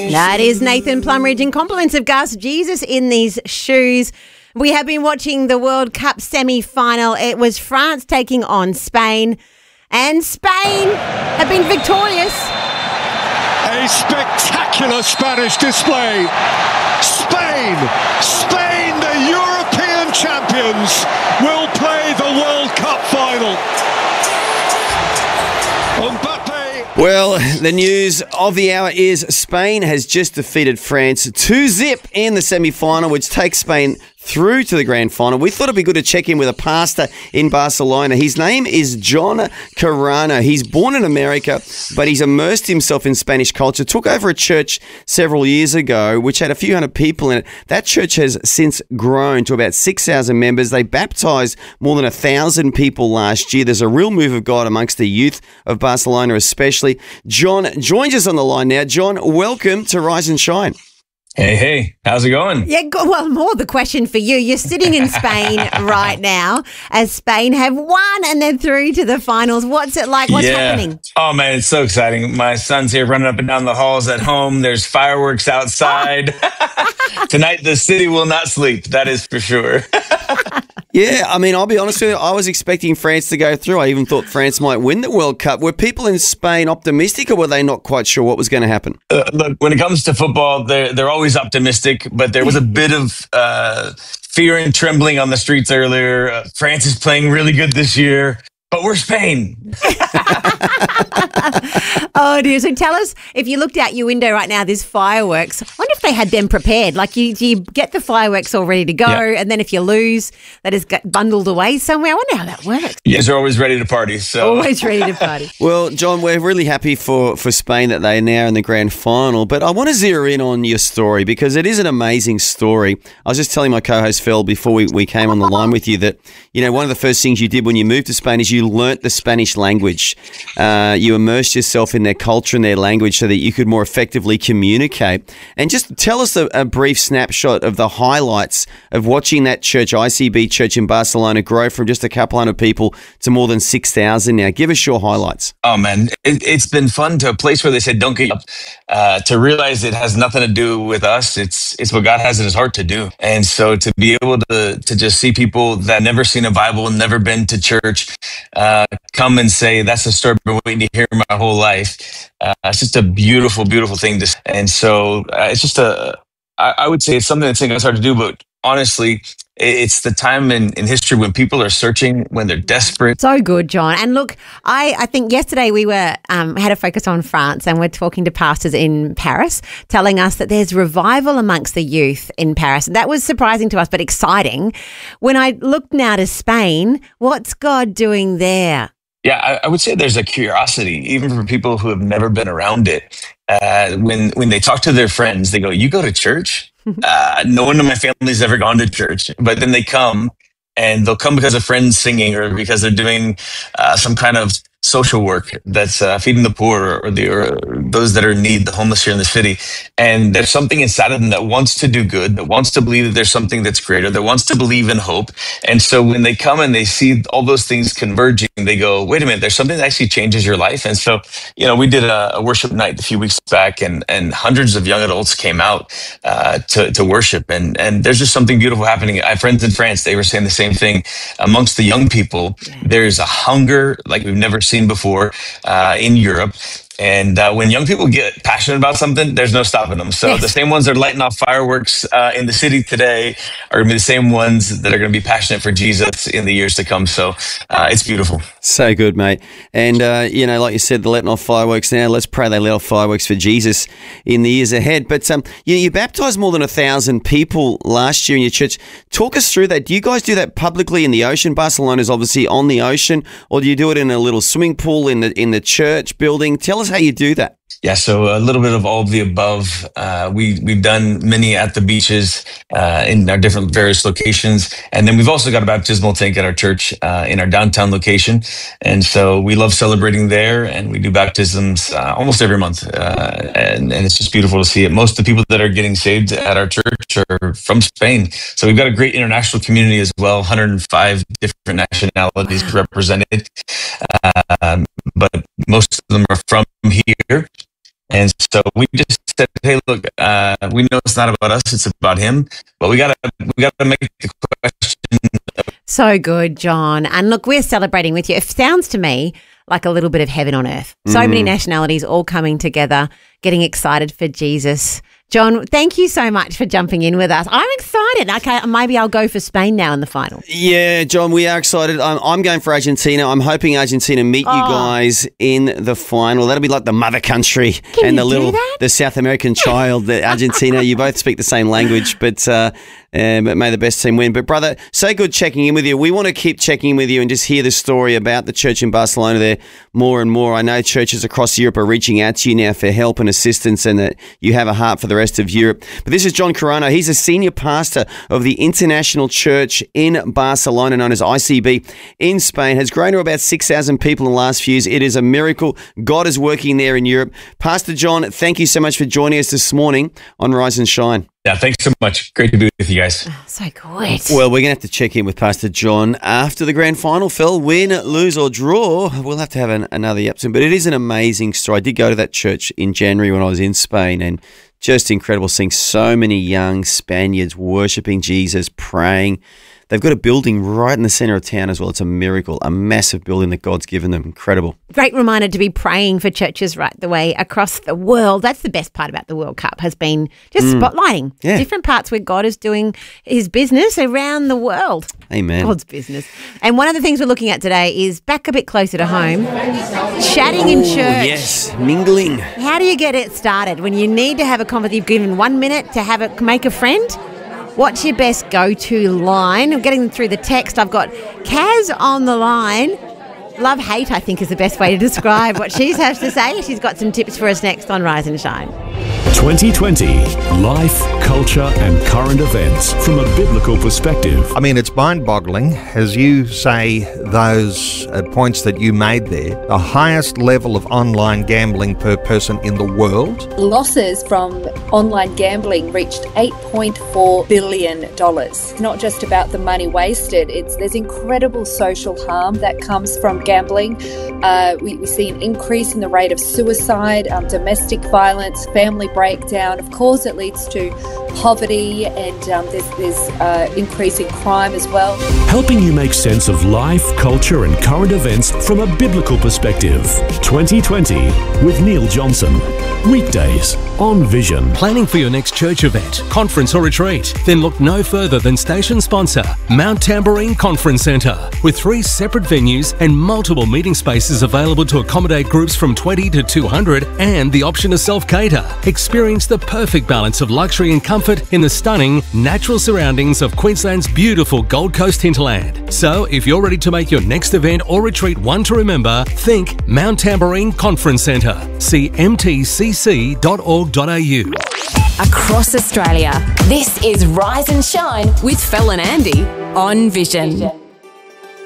That is Nathan Plumridge in compliments of Gus. Jesus in these shoes. We have been watching the World Cup semi-final. It was France taking on Spain, and Spain have been victorious. A spectacular Spanish display. Spain, the European champions, will play the World Cup final. Well, the news of the hour is Spain has just defeated France 2-0 in the semi-final, which takes Spain through to the grand final. We thought it'd be good to check in with a pastor in Barcelona. His name is John Carrano. He's born in America, but he's immersed himself in Spanish culture. Took over a church several years ago, which had a few hundred people in it. That church has since grown to about 6,000 members. They baptized more than 1,000 people last year. There's a real move of God amongst the youth of Barcelona especially. John joins us on the line now. John, welcome to Rise and Shine. Hey, how's it going? Yeah, well, more the question for you. You're sitting in Spain right now as Spain have won and they're through to the finals. What's it like? What's happening? Oh, man, it's so exciting. My son's here running up and down the halls at home. There's fireworks outside. Tonight, the city will not sleep. That is for sure. Yeah, I mean, I'll be honest with you, I was expecting France to go through. I even thought France might win the World Cup. Were people in Spain optimistic, or were they not quite sure what was going to happen? Look, when it comes to football, they're always optimistic, but there was a bit of fear and trembling on the streets earlier. France is playing really good this year, but we're Spain. Oh, dear. So tell us, if you looked out your window right now, there's fireworks. I wonder if they had them prepared. Like you get the fireworks all ready to go, and then if you lose, that is bundled away somewhere. I wonder how that works. Yes, they're always ready to party. So always ready to party. Well, John, we're really happy for Spain that they're now in the grand final, but I want to zero in on your story because it is an amazing story. I was just telling my co-host Phil before we came on the line with you that, you know, one of the first things you did when you moved to Spain is you learnt the Spanish language. You immersed yourself in their culture and their language so that you could more effectively communicate. And just tell us a brief snapshot of the highlights of watching that church, ICB Church in Barcelona, grow from just a couple hundred people to more than 6,000 now. Give us your highlights. Oh, man, it's been fun to a place where they said, don't get up, to realize it has nothing to do with us. It's what God has in his heart to do. And so to be able to just see people that never seen a Bible, never been to church, come and say, that's a story I've been waiting to hear my whole life. It's just a beautiful, beautiful thing. And so it's just I would say it's something that's hard to do, but honestly, it's the time in history when people are searching, when they're desperate. So good, John. And look, I think yesterday we were had a focus on France, and we're talking to pastors in Paris, telling us that there's revival amongst the youth in Paris. That was surprising to us, but exciting. When I look now to Spain, what's God doing there? Yeah, I would say there's a curiosity, even for people who have never been around it. When they talk to their friends, they go, "You go to church?" No one in my family's ever gone to church, but then they come, and they'll come because a friend's singing or because they're doing some kind of social work that's feeding the poor or those that are in need, the homeless here in the city. And there's something inside of them that wants to do good, that wants to believe that there's something that's greater, that wants to believe in hope. And so when they come and they see all those things converging, they go, wait a minute, there's something that actually changes your life. And so, you know, we did a worship night a few weeks back, and hundreds of young adults came out to worship. And there's just something beautiful happening. I have friends in France, they were saying the same thing. Amongst the young people, there's a hunger like we've never seen before in Europe. And when young people get passionate about something, there's no stopping them. So the same ones that are lighting off fireworks in the city today are going to be the same ones that are going to be passionate for Jesus in the years to come. So it's beautiful. So good, mate. And, you know, like you said, they're letting off fireworks now. Let's pray they let off fireworks for Jesus in the years ahead. But you baptized more than 1,000 people last year in your church. Talk us through that. Do you guys do that publicly in the ocean? Barcelona's obviously on the ocean. Or do you do it in a little swimming pool in the church building? Tell us how you do that. Yeah, so a little bit of all of the above. We've done many at the beaches in our different various locations. And then we've also got a baptismal tank at our church in our downtown location. And so we love celebrating there, and we do baptisms almost every month. And it's just beautiful to see it. Most of the people that are getting saved at our church are from Spain. So we've got a great international community as well, 105 different nationalities represented. But most of them are from here. And so we just said, "Hey, look, we know it's not about us; it's about him. But we gotta make the question." So good, John. And look, we're celebrating with you. It sounds to me like a little bit of heaven on earth. So many nationalities all coming together, getting excited for Jesus. John, thank you so much for jumping in with us. I'm excited. Okay, maybe I'll go for Spain now in the final. Yeah, John, we are excited. I'm going for Argentina. I'm hoping Argentina meet you guys in the final. That'll be like the mother country and the South American child, the Argentina. You both speak the same language, but may the best team win. But brother, so good checking in with you. We want to keep checking in with you and just hear the story about the church in Barcelona there more and more. I know churches across Europe are reaching out to you now for help and assistance, and that you have a heart for the rest of Europe. But this is John Carano. He's a senior pastor of the International Church in Barcelona, known as ICB, in Spain. Has grown to about 6,000 people in the last few years. It is a miracle. God is working there in Europe. Pastor John, thank you so much for joining us this morning on Rise and Shine. Yeah, thanks so much. Great to be with you guys. So good. Well, we're going to have to check in with Pastor John after the grand final. Phil, win, lose or draw. We'll have to have another yap soon. But it is an amazing story. I did go to that church in January when I was in Spain, and just incredible seeing so many young Spaniards worshipping Jesus, praying. They've got a building right in the centre of town as well. It's a miracle, a massive building that God's given them. Incredible. Great reminder to be praying for churches right the way across the world. That's the best part about the World Cup, has been just spotlighting different parts where God is doing his business around the world. Amen. God's business. And one of the things we're looking at today is back a bit closer to home, chatting in church. Yes, mingling. How do you get it started when you need to have a conversation? You've given 1 minute to make a friend. What's your best go-to line? I'm getting them through the text. I've got Kaz on the line. Love hate, I think, is the best way to describe what she has to say. She's got some tips for us next on Rise and Shine. 2020, life, culture and current events from a biblical perspective. I mean, it's mind-boggling, as you say, those points that you made there. The highest level of online gambling per person in the world. Losses from online gambling reached $8.4 billion. Not just about the money wasted, there's incredible social harm that comes from gambling. We see an increase in the rate of suicide, domestic violence, family breakdown. Of course, it leads to poverty, and there's increase in crime as well. Helping you make sense of life, culture and current events from a biblical perspective. 2020 with Neil Johnson. Weekdays on Vision. Planning for your next church event, conference or retreat? Then look no further than station sponsor, Mount Tambourine Conference Centre. With 3 separate venues and multiple meeting spaces available to accommodate groups from 20 to 200 and the option to self-cater. Experience the perfect balance of luxury and comfort in the stunning natural surroundings of Queensland's beautiful Gold Coast hinterland. So if you're ready to make your next event or retreat one to remember, think Mount Tambourine Conference Centre. See mtcc.org.au. Across Australia, this is Rise and Shine with Phil and Andy on Vision.